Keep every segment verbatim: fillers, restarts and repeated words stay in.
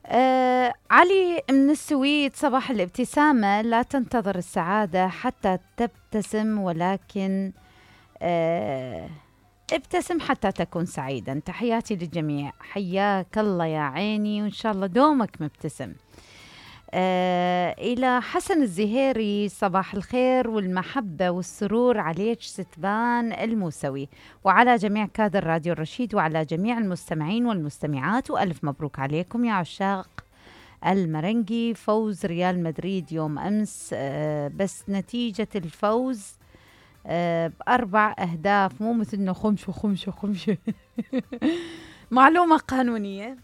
آه علي من السويد: صباح الابتسامة، لا تنتظر السعادة حتى تبتسم، ولكن آه ابتسم حتى تكون سعيدا. تحياتي للجميع، حياك الله يا عيني، وإن شاء الله دومك مبتسم. آه إلى حسن الزهيري: صباح الخير والمحبة والسرور عليك ستبان الموسوي، وعلى جميع كادر راديو الرشيد، وعلى جميع المستمعين والمستمعات، وألف مبروك عليكم يا عشاق المرنجي. فوز ريال مدريد يوم أمس، آه بس نتيجة الفوز آه بأربع أهداف، مو مثلنا خمشة خمشة خمشة. معلومة قانونية.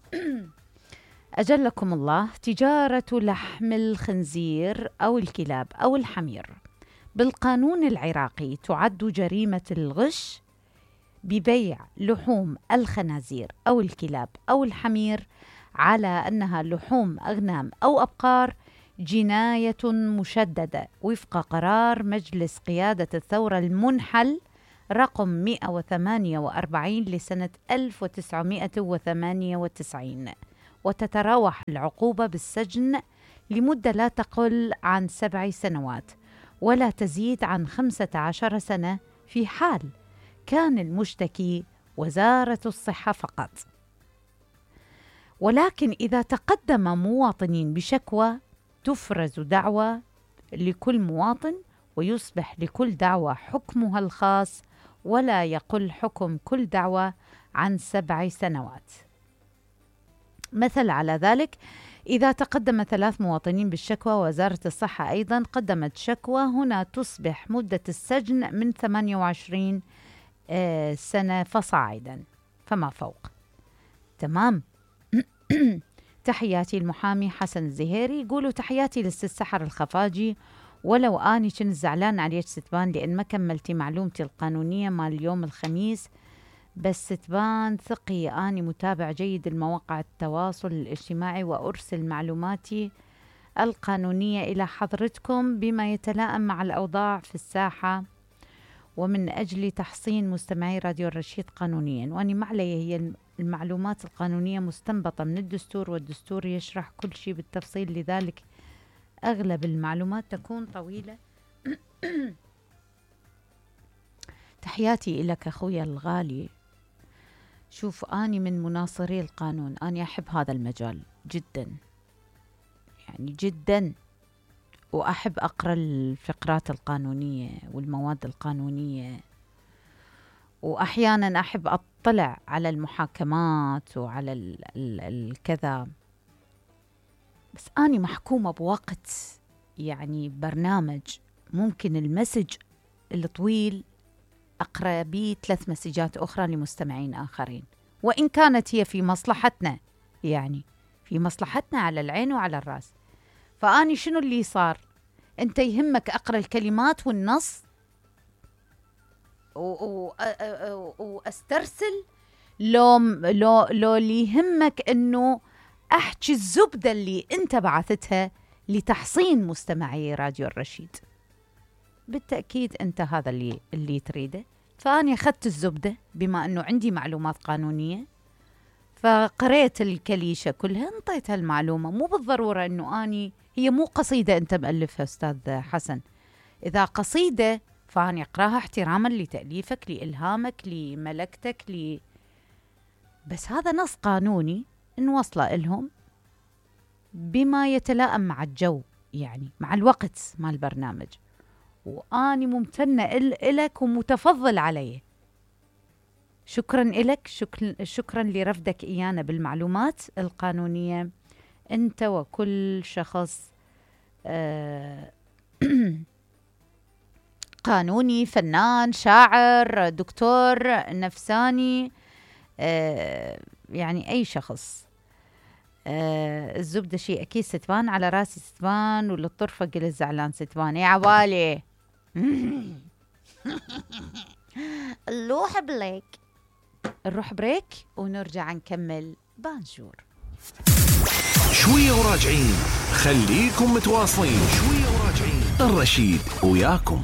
أجلكم الله: تجارة لحم الخنزير أو الكلاب أو الحمير بالقانون العراقي تعد جريمة الغش ببيع لحوم الخنازير أو الكلاب أو الحمير على أنها لحوم أغنام أو أبقار، جناية مشددة وفق قرار مجلس قيادة الثورة المنحل رقم مئة وثمانية وأربعين لسنة ألف وتسعمئة وثمانية وتسعين، وتتراوح العقوبة بالسجن لمدة لا تقل عن سبع سنوات ولا تزيد عن خمسة عشر سنة في حال كان المشتكي وزارة الصحة فقط. ولكن إذا تقدم مواطنين بشكوى تفرز دعوى لكل مواطن، ويصبح لكل دعوى حكمها الخاص، ولا يقل حكم كل دعوى عن سبع سنوات. مثل على ذلك: إذا تقدم ثلاث مواطنين بالشكوى وزارة الصحة أيضا قدمت شكوى، هنا تصبح مدة السجن من ثمانية وعشرين آه سنة فصاعدا فما فوق. تمام. تحياتي المحامي حسن الزهيري. يقولوا: تحياتي للست سحر الخفاجي، ولو أني كنت زعلان عليك ستبان لأن ما كملتي معلومتي القانونية مال اليوم الخميس، بس ستبان ثقي أني متابع جيد المواقع التواصل الاجتماعي وأرسل معلوماتي القانونية إلى حضرتكم بما يتلائم مع الأوضاع في الساحة، ومن أجل تحصين مستمعي راديو الرشيد قانونيا. وأني ما علي، هي المعلومات القانونية مستنبطة من الدستور، والدستور يشرح كل شيء بالتفصيل، لذلك أغلب المعلومات تكون طويلة. تحياتي لك أخويا الغالي. شوف، أني من مناصري القانون، أني أحب هذا المجال جدا، يعني جدا، وأحب أقرأ الفقرات القانونية والمواد القانونية، وأحيانا أحب أطلع على المحاكمات وعلى ال ال الكذا. بس أني محكومة بوقت، يعني برنامج ممكن المسج الطويل أقرأ بيه ثلاث مسجات أخرى لمستمعين آخرين، وإن كانت هي في مصلحتنا، يعني في مصلحتنا على العين وعلى الرأس. فأني شنو اللي صار؟ أنت يهمك أقرأ الكلمات والنص وأسترسل، لو لو لو اللي يهمك إنه أحكي الزبدة اللي أنت بعثتها لتحصين مستمعي راديو الرشيد. بالتأكيد أنت هذا اللي اللي تريده. فأنا أخذت الزبدة بما أنه عندي معلومات قانونية، فقريت الكليشة كلها، انطيتها المعلومة. مو بالضرورة أنه أني هي مو قصيدة أنت مؤلفها أستاذ حسن. إذا قصيدة فأنا أقراها احتراما لتأليفك، لإلهامك، لملكتك، ل... بس هذا نص قانوني نوصله لهم بما يتلائم مع الجو، يعني مع الوقت مع البرنامج. وأني ممتنة إلك ومتفضل عليه. شكرا إلك، شكرا, شكرا لرفدك إيانا بالمعلومات القانونية، أنت وكل شخص آه قانوني، فنان، شاعر، دكتور نفساني، آه يعني أي شخص. آه الزبدة شيء أكيد ستبان، على راسي ستبان، وللطرفة قل الزعلان ستبان يا عوالي. نروح بريك، نروح بريك ونرجع نكمل بانجور. شوية وراجعين، خليكم متواصلين. شوية وراجعين، الرشيد وياكم.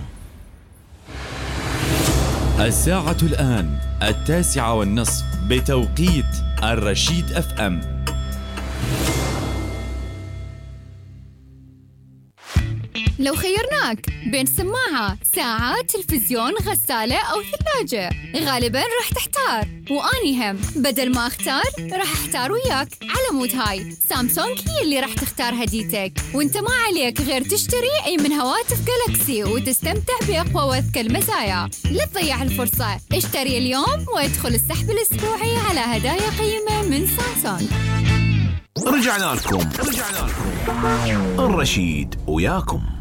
الساعة الآن التاسعة والنصف بتوقيت الرشيد أف أم. لو خيرناك بين سماعة، ساعة، تلفزيون، غسالة أو ثلاجة، غالباً راح تحتار. وأني هم بدل ما أختار راح أختار وياك. على مود هاي سامسونج هي اللي راح تختار هديتك، وانت ما عليك غير تشتري أي من هواتف جالكسي وتستمتع بأقوى وأذكى المزايا. لا تضيع الفرصة، اشتري اليوم وادخل السحب الأسبوعي على هدايا قيمة من سامسونج. رجعنا لكم رجعنا لكم الرشيد وياكم.